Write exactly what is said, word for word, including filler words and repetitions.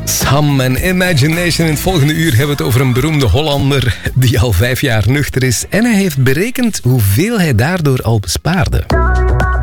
Sam en Imagination. In het volgende uur hebben we het over een beroemde Hollander die al vijf jaar nuchter is. En hij heeft berekend hoeveel hij daardoor al bespaarde.